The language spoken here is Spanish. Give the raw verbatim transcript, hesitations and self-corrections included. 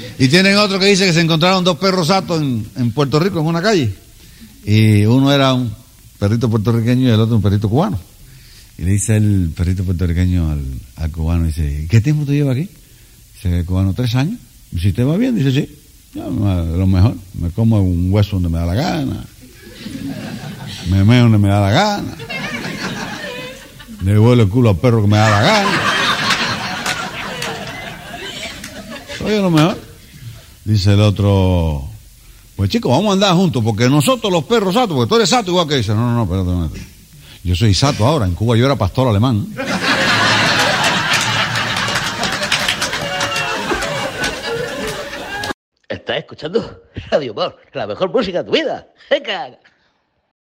Y tienen otro que dice que se encontraron dos perros satos en, en Puerto Rico, en una calle. Y uno era un perrito puertorriqueño y el otro un perrito cubano. Y le dice el perrito puertorriqueño al, al cubano, dice, ¿qué tiempo te lleva aquí? Dice el cubano, tres años. Y si te va bien, dice, sí, ya, lo mejor. Me como un hueso donde me da la gana. Me meo donde me da la gana. Le vuelo el culo al perro que me da la gana. Oye, lo mejor. Dice el otro, pues chicos, vamos a andar juntos, porque nosotros los perros satos, porque tú eres sato igual que dice, no, no, no, espérate, espérate. Yo soy sato ahora, en Cuba yo era pastor alemán. ¿Estás escuchando Radio Humor, la mejor música de tu vida? ¡Venga!